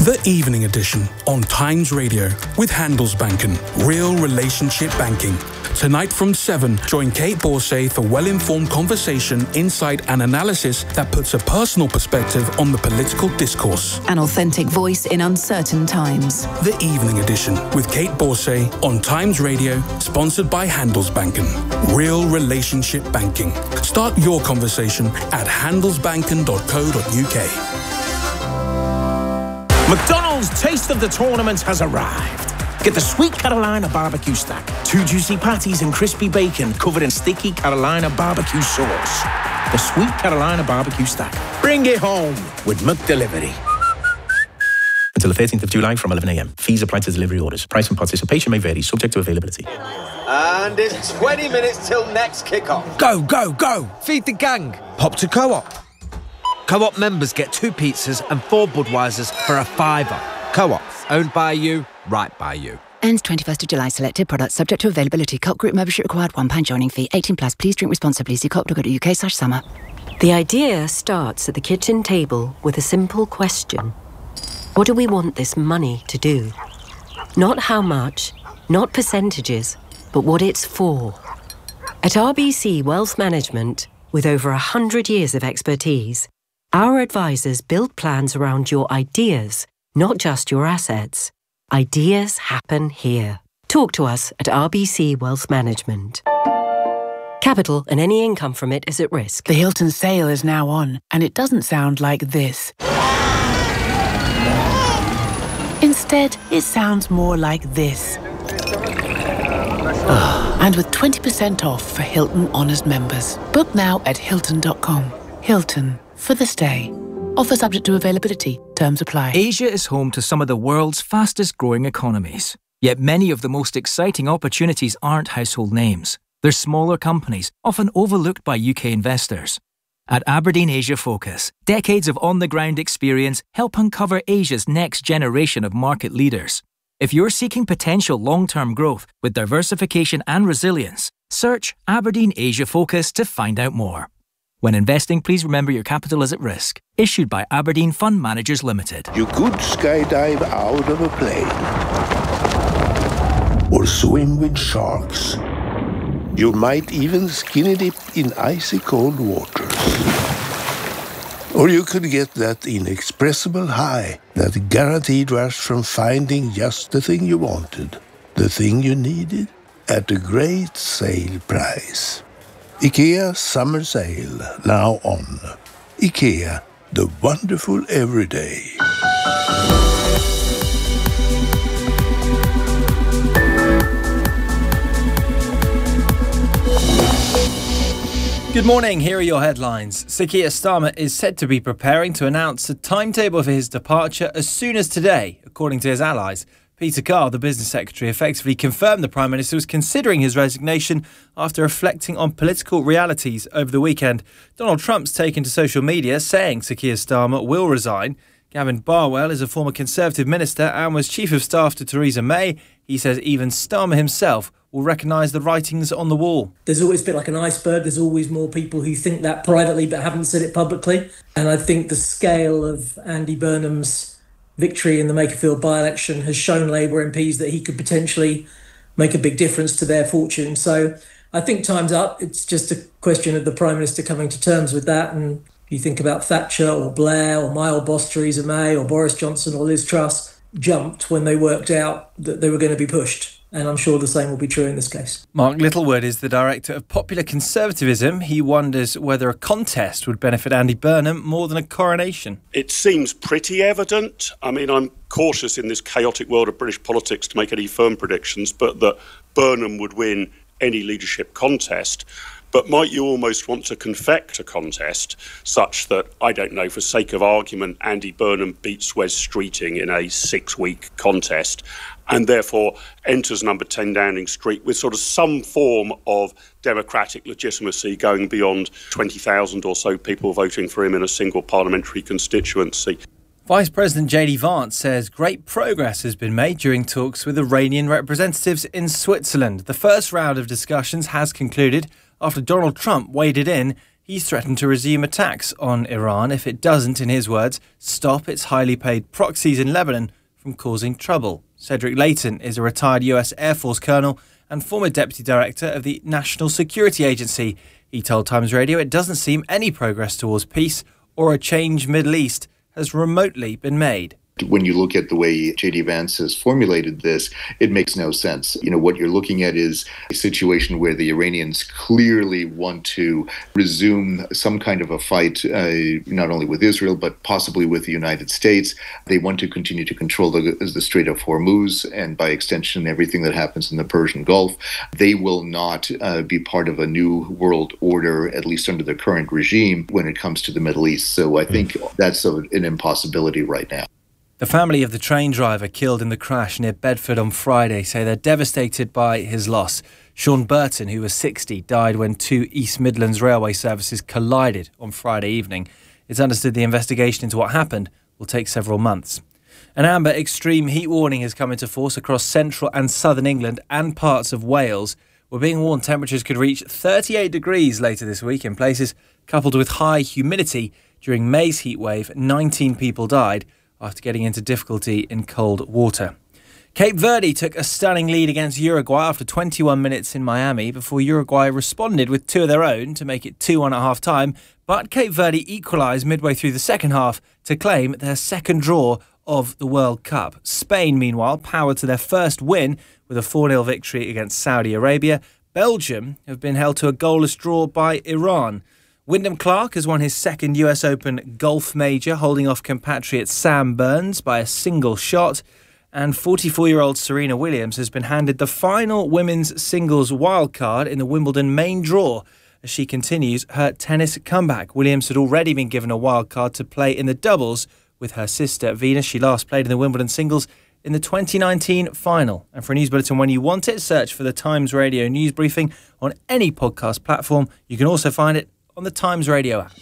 The Evening Edition on Times Radio with Handelsbanken. Real relationship banking. Tonight from 7, join Kate Borsay for well-informed conversation, insight and analysis that puts a personal perspective on the political discourse. An authentic voice in uncertain times. The Evening Edition with Kate Borsay on Times Radio, sponsored by Handelsbanken. Real relationship banking. Start your conversation at handelsbanken.co.uk. McDonald's Taste of the Tournament has arrived. Get the Sweet Carolina barbecue stack. 2 juicy patties and crispy bacon covered in sticky Carolina barbecue sauce. The Sweet Carolina barbecue stack. Bring it home with McDelivery. Until the 13th of July from 11 a.m. Fees apply to delivery orders. Price and participation may vary, subject to availability. And it's 20 minutes till next kick-off. Go, go, go! Feed the gang. Pop to Co-op. Co-op members get 2 pizzas and 4 Budweisers for a £5. Co-op. Owned by you, right by you. Ends 21st of July. Selected products subject to availability. Co-op group membership required. £1 joining fee. 18 plus. Please drink responsibly. See co-op.uk/summer. The idea starts at the kitchen table with a simple question. What do we want this money to do? Not how much, not percentages, but what it's for. At RBC Wealth Management, with over 100 years of expertise, our advisors build plans around your ideas, not just your assets. Ideas happen here. Talk to us at RBC Wealth Management. Capital and any income from it is at risk. The Hilton sale is now on, and it doesn't sound like this. Instead, it sounds more like this. And with 20% off for Hilton Honors members. Book now at Hilton.com. Hilton, for the stay. Offer subject to availability. Terms apply. Asia is home to some of the world's fastest growing economies. Yet many of the most exciting opportunities aren't household names. They're smaller companies, often overlooked by UK investors. At Aberdeen Asia Focus, decades of on-the-ground experience help uncover Asia's next generation of market leaders. If you're seeking potential long-term growth with diversification and resilience, search Aberdeen Asia Focus to find out more. When investing, please remember your capital is at risk. Issued by Aberdeen Fund Managers Limited. You could skydive out of a plane. Or swim with sharks. You might even skinny dip in icy cold waters. Or you could get that inexpressible high, that guaranteed rush from finding just the thing you wanted, the thing you needed, at a great sale price. IKEA Summer Sale, now on. IKEA, the wonderful everyday. Good morning, here are your headlines. Sir Keir Starmer is said to be preparing to announce a timetable for his departure as soon as today, according to his allies. Peter Carr, the business secretary, effectively confirmed the Prime Minister was considering his resignation after reflecting on political realities over the weekend. Donald Trump's taken to social media saying Sir Keir Starmer will resign. Gavin Barwell is a former Conservative minister and was Chief of Staff to Theresa May. He says even Starmer himself will recognise the writings on the wall. There's always been like an iceberg. There's always more people who think that privately but haven't said it publicly. And I think the scale of Andy Burnham's victory in the Makerfield by-election has shown Labour MPs that he could potentially make a big difference to their fortune. So I think time's up. It's just a question of the Prime Minister coming to terms with that. And if you think about Thatcher or Blair or my old boss Theresa May or Boris Johnson or Liz Truss jumped when they worked out that they were going to be pushed. And I'm sure the same will be true in this case. Mark Littlewood is the director of Popular Conservatism. He wonders whether a contest would benefit Andy Burnham more than a coronation. It seems pretty evident. I mean, I'm cautious in this chaotic world of British politics to make any firm predictions, but that Burnham would win any leadership contest. But might you almost want to confect a contest such that, I don't know, for sake of argument, Andy Burnham beats Wes Streeting in a 6-week contest and therefore enters number 10 Downing Street with sort of some form of democratic legitimacy going beyond 20,000 or so people voting for him in a single parliamentary constituency. Vice President JD Vance says great progress has been made during talks with Iranian representatives in Switzerland. The first round of discussions has concluded after Donald Trump waded in, he's threatened to resume attacks on Iran if it doesn't, in his words, stop its highly paid proxies in Lebanon from causing trouble. Cedric Leighton is a retired US Air Force colonel and former deputy director of the National Security Agency. He told Times Radio it doesn't seem any progress towards peace or a changed Middle East has remotely been made. When you look at the way J.D. Vance has formulated this, it makes no sense. What you're looking at is a situation where the Iranians clearly want to resume some kind of a fight, not only with Israel, but possibly with the United States. They want to continue to control the Strait of Hormuz and, by extension, everything that happens in the Persian Gulf. They will not be part of a new world order, at least under the current regime, when it comes to the Middle East. So I think that's an impossibility right now. The family of the train driver killed in the crash near Bedford on Friday say they're devastated by his loss. Sean Burton, who was 60, died when two East Midlands railway services collided on Friday evening. It's understood the investigation into what happened will take several months. An amber extreme heat warning has come into force across central and southern England and parts of Wales. We're being warned temperatures could reach 38 degrees later this week in places, coupled with high humidity. During May's heatwave, 19 people died after getting into difficulty in cold water. Cape Verde took a stunning lead against Uruguay after 21 minutes in Miami before Uruguay responded with two of their own to make it 2-1 at half-time, but Cape Verde equalised midway through the second half to claim their second draw of the World Cup. Spain, meanwhile, powered to their first win with a 4-0 victory against Saudi Arabia. Belgium have been held to a goalless draw by Iran. Wyndham Clark has won his second US Open golf major, holding off compatriot Sam Burns by a single shot. And 44-year-old Serena Williams has been handed the final women's singles wildcard in the Wimbledon main draw as she continues her tennis comeback. Williams had already been given a wildcard to play in the doubles with her sister Venus. She last played in the Wimbledon singles in the 2019 final. And for a news bulletin when you want it, search for the Times Radio news briefing on any podcast platform. You can also find it on the Times Radio app.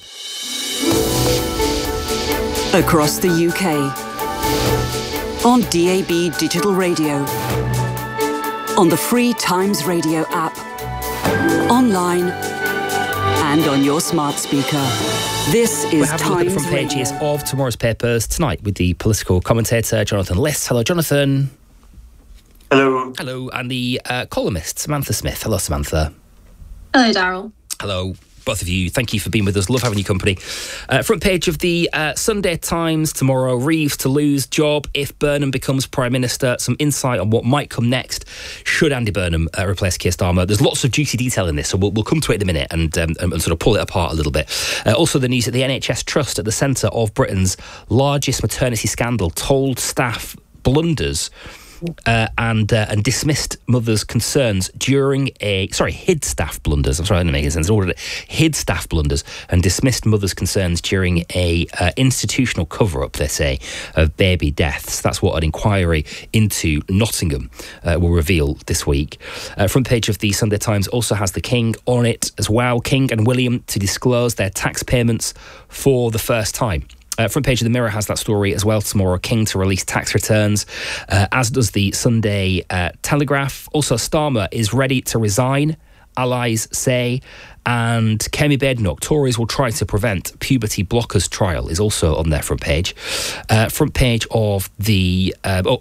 Across the UK, on DAB Digital Radio, on the free Times Radio app, online and on your smart speaker. This is Times Radio. We're having a look at the front pages of tomorrow's papers tonight with the political commentator Jonathan List. Hello, Jonathan. Hello. Hello, and the columnist Samantha Smith. Hello, Samantha. Hello, Daryl. Hello. Both of you, thank you for being with us. Love having you company. Front page of the Sunday Times tomorrow. Reeves to lose job if Burnham becomes Prime Minister. Some insight on what might come next should Andy Burnham replace Keir Starmer. There's lots of juicy detail in this, so we'll come to it in a minute and sort of pull it apart a little bit. Also, the news at the NHS Trust at the centre of Britain's largest maternity scandal told staff blunders and dismissed mothers' concerns during hid staff blunders. I'm sorry, I didn't make sense. Hid staff blunders and dismissed mothers' concerns during a institutional cover-up, they say, of baby deaths. That's what an inquiry into Nottingham will reveal this week. Front page of the Sunday Times also has the King on it as well. King and William to disclose their tax payments for the first time. Front page of the Mirror has that story as well tomorrow. King to release tax returns, as does the Sunday Telegraph. Also, Starmer is ready to resign, allies say. And Kemi Badenoch, Tories will try to prevent puberty blockers trial, is also on their front page. Front page of the...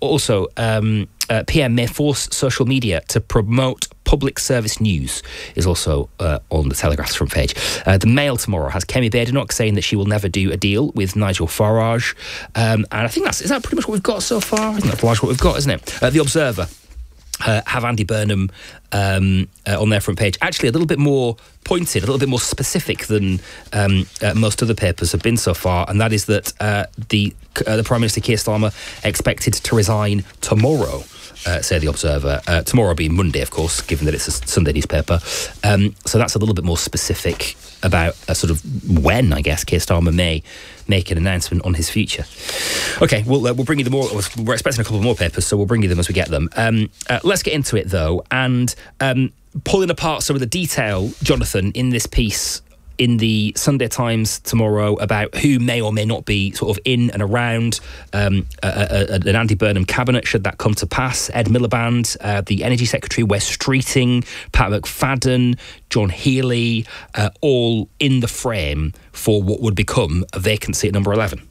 PM may force social media to promote public service news is also on the Telegraph's front page. The Mail tomorrow has Kemi Badenoch saying that she will never do a deal with Nigel Farage. And I think is that pretty much what we've got so far? Isn't that largely what we've got, isn't it? The Observer have Andy Burnham on their front page. Actually, a little bit more pointed, a little bit more specific than most other papers have been so far, and that is that the Prime Minister Keir Starmer expected to resign tomorrow. Say the Observer. Tomorrow being Monday, of course, given that it's a Sunday newspaper. So that's a little bit more specific about sort of when, I guess, Keir Starmer may make an announcement on his future. OK, we'll bring you the more. We're expecting a couple more papers, so we'll bring you them as we get them. Let's get into it, though, and pulling apart some of the detail, Jonathan, in this piece in the Sunday Times tomorrow about who may or may not be sort of in and around an Andy Burnham cabinet, should that come to pass. Ed Miliband, the Energy Secretary, Wes Streeting, Pat McFadden, John Healey, all in the frame for what would become a vacancy at number 11.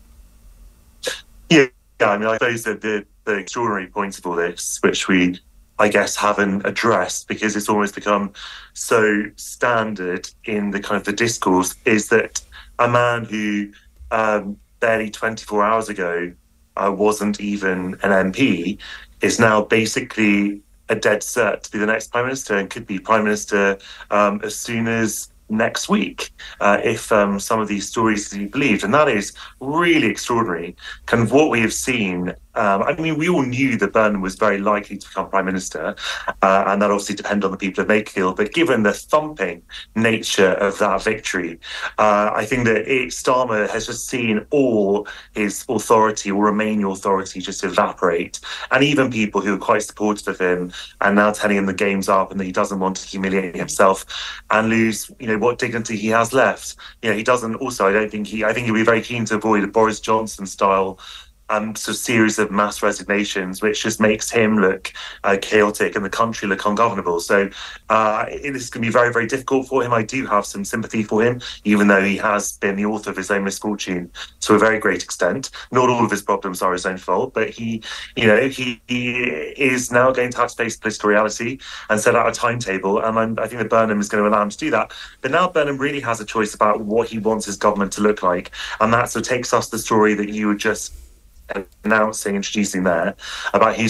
Yeah, I mean, I suppose that the extraordinary point of all this, which we, I guess, haven't addressed because it's almost become so standard in the kind of the discourse, is that a man who barely 24 hours ago wasn't even an MP is now basically a dead cert to be the next Prime Minister and could be Prime Minister as soon as next week if some of these stories are believed. And that is really extraordinary. Kind of what we have seen. I mean, we all knew that Burnham was very likely to become Prime Minister, and that obviously depended on the people of Makerfield. But given the thumping nature of that victory, I think that Starmer has just seen all his authority or remaining authority just evaporate. And even people who are quite supportive of him are now telling him the game's up and that he doesn't want to humiliate himself and lose, what dignity he has left. He doesn't. Also, I think he'll be very keen to avoid a Boris Johnson style sort of series of mass resignations, which just makes him look chaotic and the country look ungovernable. So this is going to be very, very difficult for him. I do have some sympathy for him, even though he has been the author of his own misfortune to a very great extent. Not all of his problems are his own fault, but he is now going to have to face political reality and set out a timetable. And I think that Burnham is going to allow him to do that. But now Burnham really has a choice about what he wants his government to look like. And that sort of takes us the story that you were just introducing there about his